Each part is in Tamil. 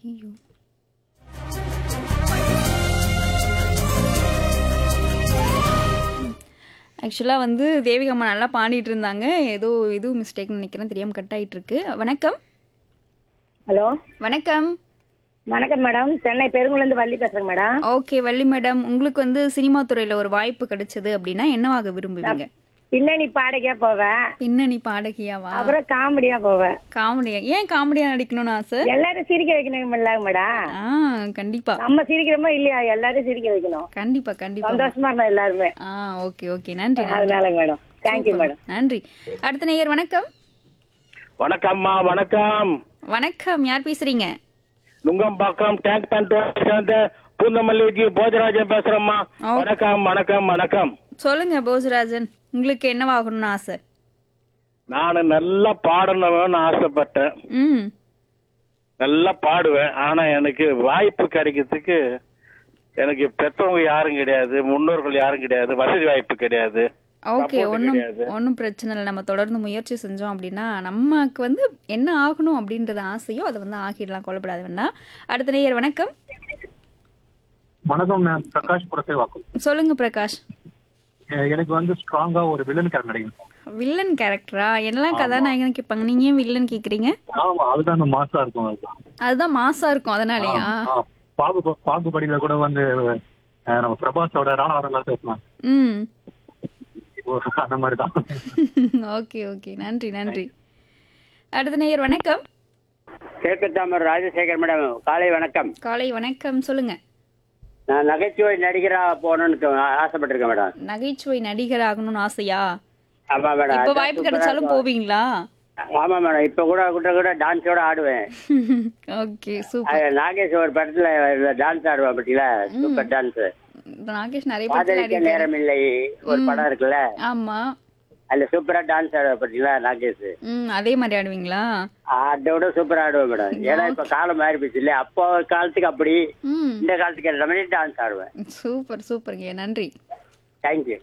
ஐயோ! ஆக்சுவலா வந்து தேவிகா அம்மா நல்லா பாடிட்டு இருந்தாங்க. ஏதோ இதுவும் மிஸ்டேக்ன்னு நினைக்கிறேன். தெரியாம கட் ஆயிட்டு இருக்கு. வணக்கம். ஹலோ வணக்கம். வணக்கம் மேடம். சென்னை பெருங்குளந்து வள்ளி பேசுறேங்க மேடம். Okay Valli madam. உங்களுக்கு வந்து சினிமா துறையில ஒரு வாய்ப்பு கிடைச்சது அப்படின்னா என்னவாக விரும்புவீங்க? பின்னணி பாடகியா போவேன், பின்னணி பாடகியாவா? அப்புறம் காமெடியா போவேன். காமெடியா? ஏன் காமெடியா நடிக்கணும்னு ஆசை? எல்லாரும் சிரிக்க வைக்கணும் மேடம். ஆ கண்டிப்பா. நம்ம சிரிக்கிறோமோ இல்லையா, எல்லாரும் சிரிக்க வைக்கணும். கண்டிப்பா, கண்டிப்பா. சந்தோஷமா இருந்தா எல்லாருமே. ஆ ஓகே, ஓகே. நன்றி, நன்றி. அதனால மேடம் தேங்க்யூ சூப்பர். மேடம். நன்றி. அடுத்த நேயர் வணக்கம். வணக்கம்மா, வணக்கம். வணக்கம். யார் பேசுறீங்க? நுங்கம்பாக்கம் டேங்க் பேண்ட் சேர்ந்த பூந்தமல்லிக்கு போஜராஜன் பேசுறேம்மா. ஓ. வணக்கம், வணக்கம், வணக்கம். சொல்லுங்க போஜராஜன். உங்களுக்கு என்னவாகணும்னு ஆசை? நான் நல்லா பாடணும்னு ஆசைப்பட்டேன். ம். நல்லா பாடுவேன். ஆனா எனக்கு வாய்ப்பு கிடைக்கிறதுக்கு எனக்கு பெற்றவங்க யாரும் கிடையாது, முன்னோர்கள் யாரும் கிடையாது, வசதி வாய்ப்பு கிடையாது. ஓகே. support ஒன்றும் கிடையாது. ஒன்றும் பிரச்சனை இல்லை. நம்ம தொடர்ந்து முயற்சி செஞ்சோம் அப்படின்னா நமக்கு வந்து என்ன ஆகணும் அப்படின்றது ஆசையோ அதை வந்து ஆகிடலாம். கொல்லப்படாது வேணா. அடுத்த நேயர் வணக்கம். வணக்கம் மேம். பிரகாஷ் புரசேவாக்கம். சொல்லுங்க பிரகாஷ். எனக்கு வந்து ஸ்ட்ராங்கா ஒரு வில்லன் கேரக்டர் நடிக்கணும். வில்லன் கேரக்டரா? என்னெல்லாம் கதாநாயகன் கேட்பாங்க, நீங்க ஏன் வில்லன் கேக்குறீங்க? ஆமா, அதுதான் அந்த மாசா இருக்கும். அதுதான் அதுதான் மாசா இருக்கும் அதனாலயா? பாகுபடியில கூட வந்து நம்ம பிரபாஸோட ராணாவரம் பேசலாம். ம். அந்த மாதிரிதான். Okay, okay. நன்றி, நன்றி. அடுத்த நேயர் வணக்கம். கிழக்குத்தாமர் ராஜசேகர் மேடம், காலை வணக்கம். காலை வணக்கம். சொல்லுங்க. நான் நகைச்சுவை நடிகரா போகணும்னு ஆசைப்பட்டிருக்கேன் மேடம். நகைச்சுவை நடிகர் ஆகணும்னு ஆசையா? ஆமா மேடம். இப்ப அதான் வாய்ப்பு சூப்பரா கிடைச்சாலும் இருக்கும். போவீங்களா? ஆமா மேடம். இப்ப கூட டான்ஸோட ஆடுவேன். Okay super. நாகேஷ் ஒரு படத்துல டான்ஸ் ஆடுவேன் பத்தியில, சூப்பர் டான்ஸ். நாகேஷ் நிறைய படத்துல காதலிக்க நடிக்கிறாரு. நேரம் இல்லை ஒரு படம் இருக்குல்ல, ஆமா. அதுல சூப்பரா டான்ஸ் ஆடுவேன் பத்தியில நாகேஷ். அதே மாதிரி ஆடுவீங்களா? அதோட சூப்பரா ஆடுவேன் மேடம். ஏன்னா இப்ப காலம் மாறி போச்சு இல்லையா, அப்போ காலத்துக்கு அப்படி, ம். இந்த காலத்துக்கு ஏற்ற மாதிரி டான்ஸ் ஆடுவேன். சூப்பர், சூப்பருங்க. நன்றி. தேங்க்யூ.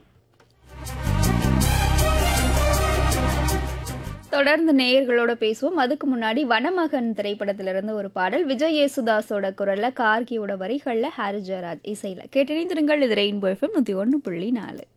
தொடர்ந்து நேயர்களோட பேசுவோம். அதுக்கு முன்னாடி வனமகன் திரைப்படத்திலிருந்து ஒரு பாடல் விஜய் யேசுதாஸோட குரல்ல, கார்கியோட வரிகள்ல, ஹாரிஸ் ஜெயராஜ் இசையில கேட்டிருங்கள். இது ரெயின்போ எஃப்எம் 101.4.